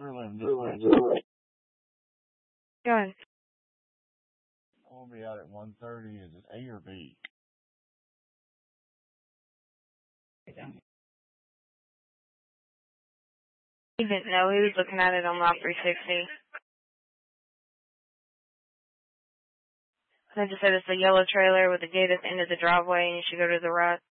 Go ahead. I'm gonna be out at 1:30. Is it A or B? He didn't know. He was looking at it on Lot 360. I just said it's a yellow trailer with a gate at the end of the driveway, and you should go to the right.